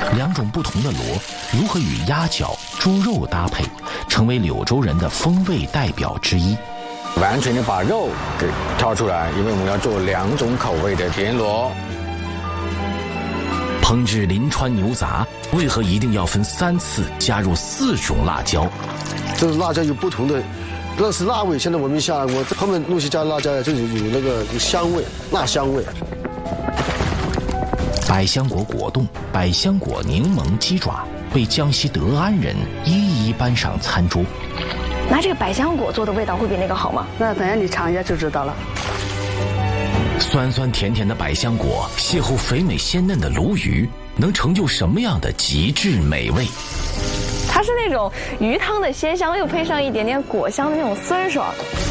两种不同的螺如何与鸭脚、猪肉搭配，成为柳州人的风味代表之一。 完全的把肉给挑出来，因为我们要做2种口味的田螺。 烹制临川牛杂，为何一定要分3次加入4种辣椒？ 这辣椒有不同的，那是辣味。现在我们下我他们陆续加辣椒呀，就是有那个香味，辣香味。 百香果果冻、百香果柠檬鸡爪被江西德安人一一搬上餐桌。 那这个百香果做的味道会比那个好吗？ 那等下你尝一下就知道了。 酸酸甜甜的百香果邂逅肥美鲜嫩的鲈鱼，能成就什么样的极致美味？ 它是那种鱼汤的鲜香，又配上一点点果香的那种酸爽，